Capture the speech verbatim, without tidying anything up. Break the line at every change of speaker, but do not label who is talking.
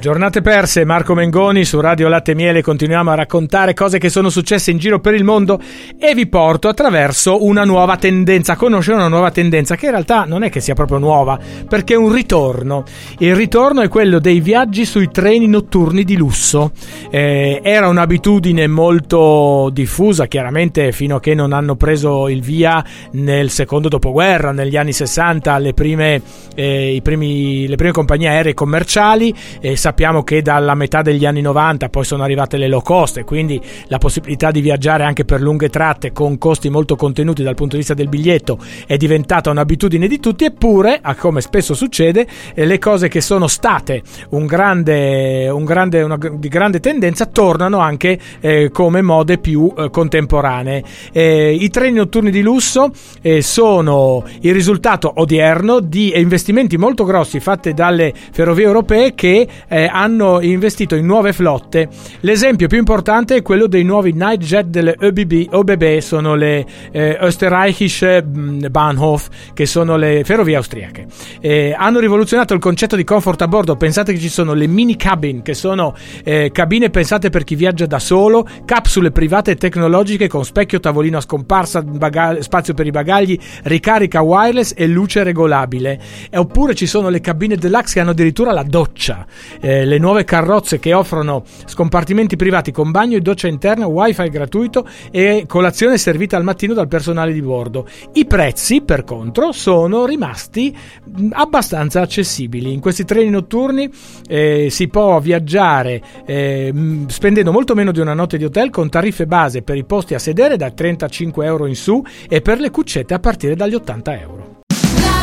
Giornate perse, Marco Mengoni su Radio Latte e Miele. Continuiamo a raccontare cose che sono successe in giro per il mondo e vi porto attraverso una nuova tendenza, a conoscere una nuova tendenza che in realtà non è che sia proprio nuova, perché è un ritorno. Il ritorno è quello dei viaggi sui treni notturni di lusso. Eh, era un'abitudine molto diffusa, chiaramente, fino a che non hanno preso il via nel secondo dopoguerra, negli anni sessanta, le prime, eh, i primi, le prime compagnie aeree commerciali. Eh, sappiamo che dalla metà degli anni novanta poi sono arrivate le low cost e quindi la possibilità di viaggiare anche per lunghe tratte con costi molto contenuti dal punto di vista del biglietto è diventata un'abitudine di tutti. Eppure, come spesso succede, eh, le cose che sono state un grande, un grande, una di grande tendenza tornano anche eh, come mode più eh, contemporanee. Eh, I treni notturni di lusso eh, sono il risultato odierno di investimenti molto grossi fatti dalle ferrovie europee che eh, hanno investito in nuove flotte. L'esempio più importante è quello dei nuovi Nightjet delle Ö B B. Ö B B sono le eh, Österreichische Bahnhof, che sono le ferrovie austriache. Eh, hanno rivoluzionato il concetto di comfort a bordo. Pensate che ci sono le mini cabin, che sono eh, cabine pensate per chi viaggia da solo, capsule private e tecnologiche con specchio, tavolino a scomparsa, baga- spazio per i bagagli, ricarica wireless e luce regolabile. E oppure ci sono le cabine deluxe che hanno addirittura la doccia. Eh, le nuove carrozze che offrono scompartimenti privati con bagno e doccia interna, wifi gratuito e colazione servita al mattino dal personale di bordo. I prezzi, per contro, sono rimasti abbastanza accessibili. In questi treni notturni eh, si può viaggiare eh, spendendo molto meno di una notte di hotel, con tariffe base per i posti a sedere da trentacinque euro in su e per le cuccette a partire dagli ottanta euro.